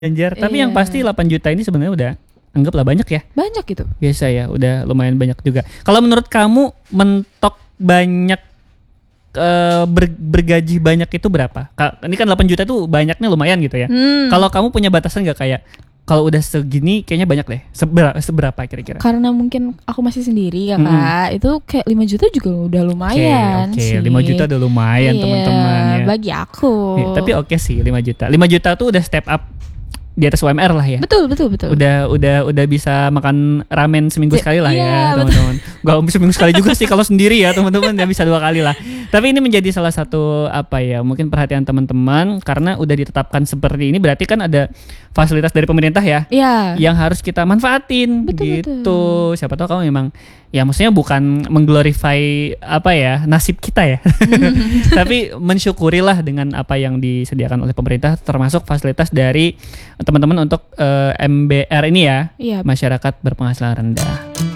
Ganjar. Tapi yang pasti 8 juta ini sebenarnya udah anggaplah banyak ya. Banyak gitu. Biasa ya, udah lumayan banyak juga. Kalau menurut kamu mentok banyak bergaji banyak itu berapa? Ini kan 8 juta tuh banyaknya lumayan gitu ya. Kalau kamu punya batasan gak kayak kalau udah segini kayaknya banyak deh. Seberapa kira-kira? Karena mungkin aku masih sendiri ya Kak. Itu kayak 5 juta juga udah lumayan sih. 5 juta udah lumayan teman-teman ya. Bagi aku. Ya, tapi oke sih 5 juta. 5 juta tuh udah step up di atas UMR lah ya. Betul. Udah bisa makan ramen seminggu sekali lah ya, betul. teman-teman. Gak seminggu sekali juga sih kalau sendiri ya, teman-teman, ya bisa 2 kali lah. Tapi ini menjadi salah satu mungkin perhatian teman-teman karena udah ditetapkan seperti ini berarti kan ada fasilitas dari pemerintah ya. Iya. Yang harus kita manfaatin gitu. Siapa tahu kamu memang ya maksudnya bukan mengglorify nasib kita ya. Tapi mensyukurilah dengan apa yang disediakan oleh pemerintah termasuk fasilitas dari teman-teman untuk MBR ini ya. Iya. Masyarakat berpenghasilan rendah.